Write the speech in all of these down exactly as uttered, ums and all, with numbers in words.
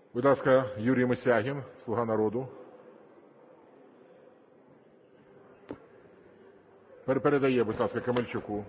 Будь ласка, Юрій Мисягін, "Слуга народу". Передає, будь ласка, Камельчуку.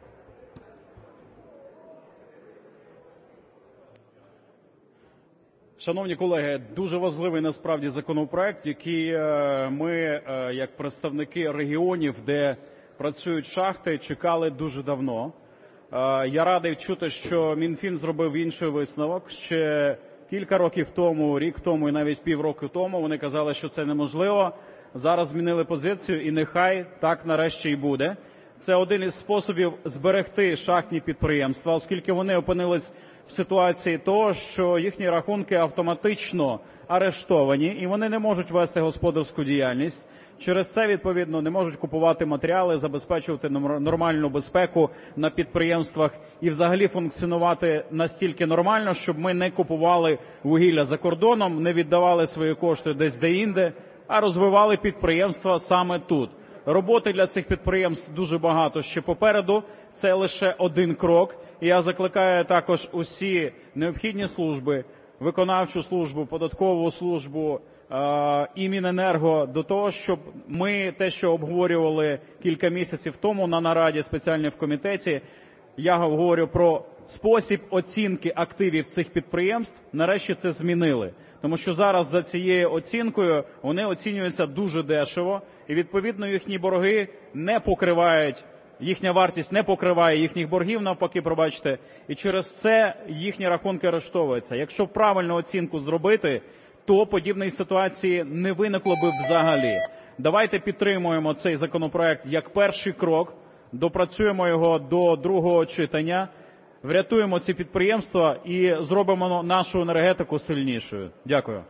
Шановні колеги, дуже важливий насправді законопроект, який ми, як представники регіонів, де працюють шахти, чекали дуже давно. Я радий чути, що Мінфін зробив інший висновок. Ще кілька років тому, рік тому і навіть півроку тому вони казали, що це неможливо. Зараз змінили позицію і нехай так нарешті і буде. Це один із способів зберегти шахтні підприємства, оскільки вони опинились в ситуації того, що їхні рахунки автоматично арештовані і вони не можуть вести господарську діяльність. Через це, відповідно, не можуть купувати матеріали, забезпечувати нормальну безпеку на підприємствах і взагалі функціонувати настільки нормально, щоб ми не купували вугілля за кордоном, не віддавали свої кошти десь де-інде, а розвивали підприємства саме тут. Роботи для цих підприємств дуже багато ще попереду, це лише один крок. І я закликаю також усі необхідні служби, виконавчу службу, податкову службу і Міненерго до того, щоб ми те, що обговорювали кілька місяців тому на нараді спеціальній в комітеті, я говорю про спосіб оцінки активів цих підприємств, нарешті це змінили. Тому що зараз за цією оцінкою вони оцінюються дуже дешево і, відповідно, їхні борги не покривають, їхня вартість не покриває їхніх боргів, навпаки, пробачте, і через це їхні рахунки арештовуються. Якщо правильну оцінку зробити, то подібної ситуації не виникло би взагалі. Давайте підтримуємо цей законопроект як перший крок, допрацюємо його до другого читання, врятуємо ці підприємства і зробимо нашу енергетику сильнішою. Дякую.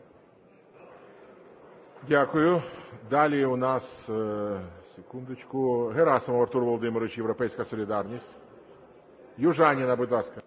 Дякую. Далі у нас, секундочку, Герасимов Артур Володимирович, "Європейська солідарність". Южаніна, будь ласка.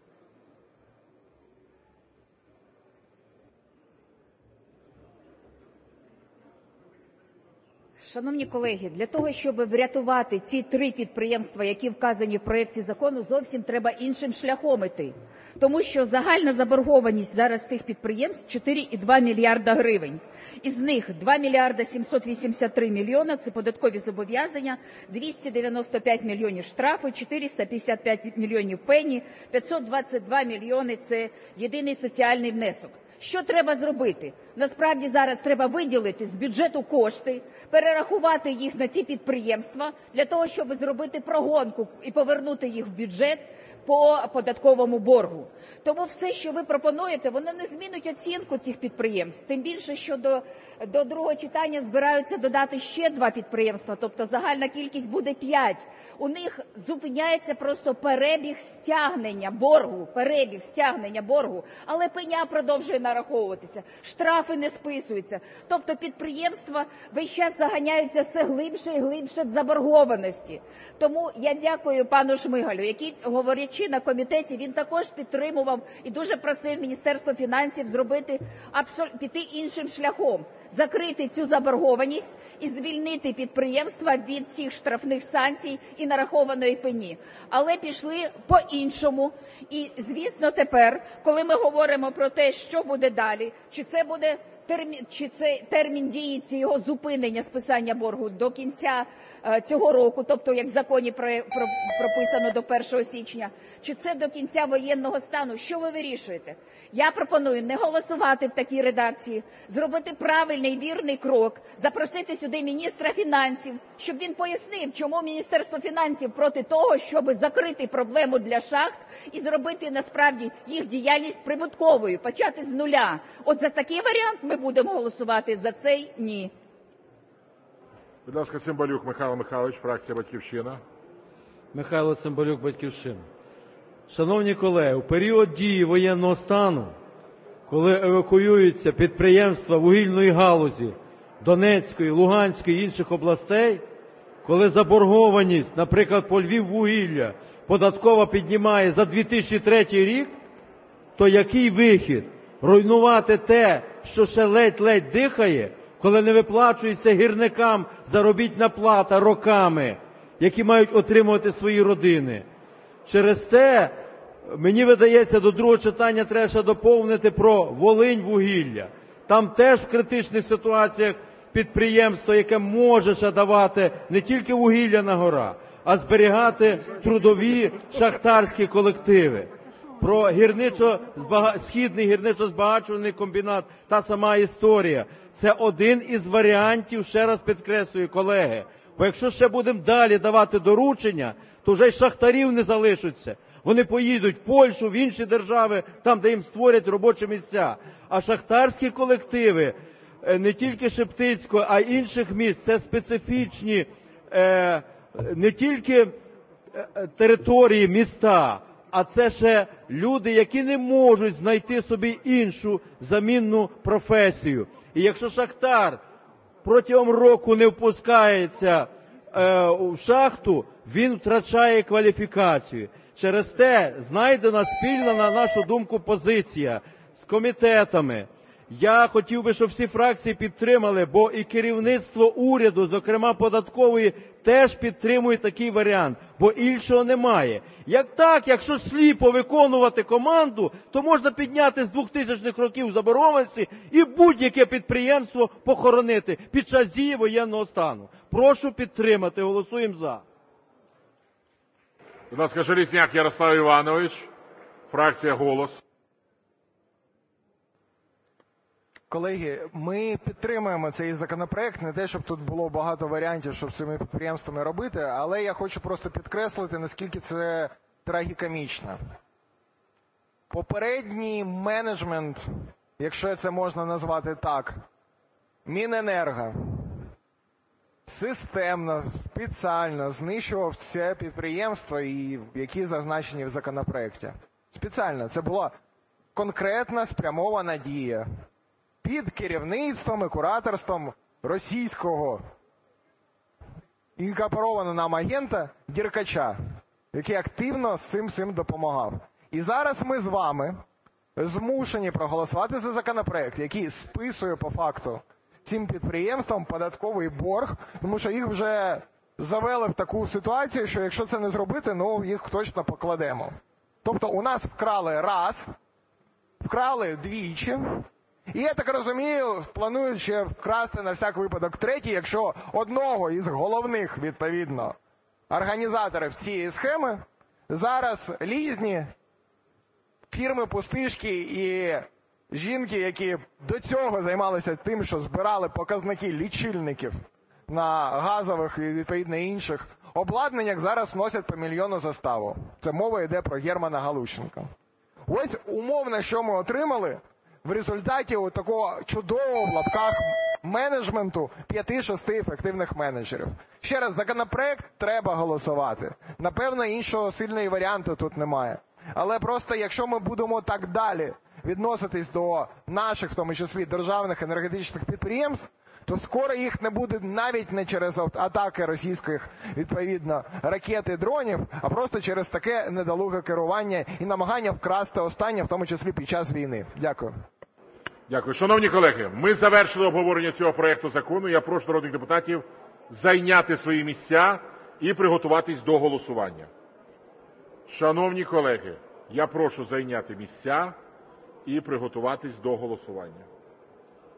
Шановні колеги, для того, щоб врятувати ці три підприємства, які вказані в проєкті закону, зовсім треба іншим шляхом іти. Тому що загальна заборгованість зараз цих підприємств – чотири і два мільярда гривень. Із них два мільярда сімсот вісімдесят три мільйона – це податкові зобов'язання, двісті дев'яносто п'ять мільйонів штрафи, чотириста п'ятдесят п'ять мільйонів пені, п'ятсот двадцять два мільйони – це єдиний соціальний внесок. Що треба зробити? Насправді зараз треба виділити з бюджету кошти, перерахувати їх на ці підприємства для того, щоб зробити прогонку і повернути їх в бюджет по податковому боргу. Тому все, що ви пропонуєте, воно не змінить оцінку цих підприємств. Тим більше, що до, до другого читання збираються додати ще два підприємства, тобто загальна кількість буде п'ять. У них зупиняється просто перебіг стягнення боргу, перебіг стягнення боргу, але пеня продовжує нараховуватися, штрафи не списуються. Тобто підприємства весь час заганяються все глибше і глибше в заборгованості. Тому я дякую пану Шмигалю, який, говорячи на комітеті, він також підтримував і дуже просив Міністерство фінансів зробити, піти іншим шляхом, закрити цю заборгованість і звільнити підприємства від цих штрафних санкцій і нарахованої пені. Але пішли по-іншому. І, звісно, тепер, коли ми говоримо про те, що буде далі, чи це буде термін, чи це термін дії цього зупинення списання боргу до кінця е, цього року, тобто як в законі про, про, прописано до першого січня, чи це до кінця воєнного стану, що ви вирішуєте? Я пропоную не голосувати в такій редакції, зробити правильний і вірний крок, запросити сюди міністра фінансів, щоб він пояснив, чому Міністерство фінансів проти того, щоб закрити проблему для шахт і зробити насправді їх діяльність прибутковою, почати з нуля. От за такий варіант ми будемо голосувати, за цей – ні. Будь ласка, Цимбалюк Михайло Михайлович, фракція "Батьківщина". Михайло Цимбалюк, "Батьківщина". Шановні колеги, у період дії воєнного стану, коли евакуюються підприємства вугільної галузі Донецької, Луганської і інших областей, коли заборгованість, наприклад, по Львіввугілля податкова піднімає за дві тисячі третій рік, то який вихід? Руйнувати те, що ще ледь-ледь дихає, коли не виплачується гірникам заробітна плата роками, які мають отримувати свої родини. Через те мені видається, до другого читання треба ще доповнити про Волиньвугілля. Там теж в критичних ситуаціях підприємство, яке може ще давати не тільки вугілля на гора, а зберігати трудові шахтарські колективи. Про гірничо східний гірничо-збагачувальний комбінат та сама історія. Це один із варіантів, ще раз підкреслюю, колеги. Бо якщо ще будемо далі давати доручення, то вже й шахтарів не залишиться. Вони поїдуть в Польщу, в інші держави, там, де їм створять робочі місця. А шахтарські колективи, не тільки Шептицького, а й інших міст, це специфічні е, не тільки території, міста, а це ще люди, які не можуть знайти собі іншу замінну професію. І якщо шахтар протягом року не впускається е, в шахту, він втрачає кваліфікацію. Через те знайдена спільна, на нашу думку, позиція з комітетами. Я хотів би, щоб всі фракції підтримали, бо і керівництво уряду, зокрема податкової, теж підтримує такий варіант, бо іншого немає. Як так, якщо сліпо виконувати команду, то можна підняти з двохтисячних років заборгованості і будь-яке підприємство похоронити під час дії воєнного стану. Прошу підтримати, голосуємо за. Будь ласка, Железняк Ярослав Іванович, фракція «Голос». Колеги, ми підтримуємо цей законопроект, не те, щоб тут було багато варіантів, щоб з цими підприємствами робити, але я хочу просто підкреслити, наскільки це трагікомічно. Попередній менеджмент, якщо це можна назвати так, Міненерго, системно, спеціально знищував це підприємство, які зазначені в законопроекті. Спеціально. Це була конкретна спрямована дія під керівництвом і кураторством російського інкорпорованого нам агента Деркача, який активно з цим всім допомагав. І зараз ми з вами змушені проголосувати за законопроект, який списує по факту цим підприємствам податковий борг, тому що їх вже завели в таку ситуацію, що якщо це не зробити, ну їх точно покладемо. Тобто у нас вкрали раз, вкрали двічі, і я так розумію, планують ще вкрасти на всяк випадок третій, якщо одного із головних, відповідно, організаторів цієї схеми зараз лізні фірми-пустишки і жінки, які до цього займалися тим, що збирали показники лічильників на газових і, відповідно, інших обладнаннях, зараз носять по мільйону заставу. Це мова йде про Германа Галущенка. Ось умовно, що ми отримали в результаті такого чудового, в лапках, менеджменту п'яти-шести ефективних менеджерів. Ще раз, законопроект треба голосувати. Напевно, іншого сильного варіанту тут немає. Але просто якщо ми будемо так далі відноситись до наших, в тому числі державних енергетичних підприємств, то скоро їх не буде навіть не через атаки російських, відповідно, ракет і дронів, а просто через таке недолуге керування і намагання вкрасти останнє, в тому числі під час війни. Дякую. Дякую. Шановні колеги, ми завершили обговорення цього проекту закону. Я прошу народних депутатів зайняти свої місця і приготуватись до голосування. Шановні колеги, я прошу зайняти місця і приготуватись до голосування.